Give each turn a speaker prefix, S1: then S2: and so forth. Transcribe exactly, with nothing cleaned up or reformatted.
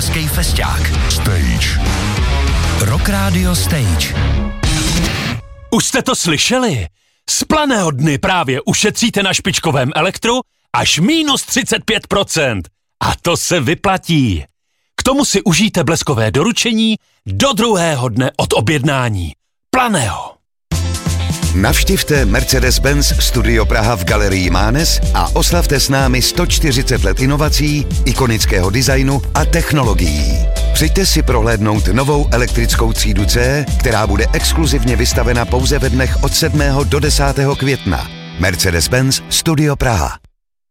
S1: pražský festák. Stage. Rock Radio Stage.
S2: Už jste to slyšeli? Z Planého dny právě ušetříte na špičkovém elektru až minus třicet pět procent. A to se vyplatí. K tomu si užijte bleskové doručení do druhého dne od objednání. Planého.
S3: Navštivte Mercedes-Benz Studio Praha v Galerii Mánes a oslavte s námi sto čtyřicet let inovací, ikonického designu a technologií. Přijďte si prohlédnout novou elektrickou třídu C, která bude exkluzivně vystavena pouze ve dnech od sedmého do desátého května. Mercedes-Benz Studio Praha.